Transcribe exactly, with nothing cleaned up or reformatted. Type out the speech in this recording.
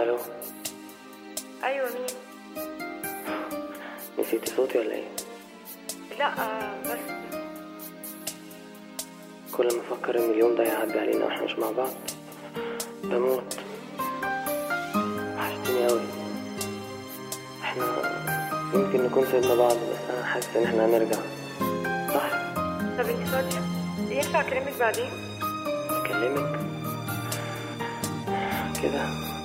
الو. ايوه مين؟ نسيتي صوتي ولا ايه؟ لا بس كل ما افكر ان اليوم ده هيعدي علينا واحنا مش مع بعض بموت. وحشتني اوي. احنا يمكن نكون سيبنا بعض بس انا حاسس ان احنا هنرجع، صح؟ طب انت فاضيه؟ ينفع اكلمك بعدين؟ اكلمك كده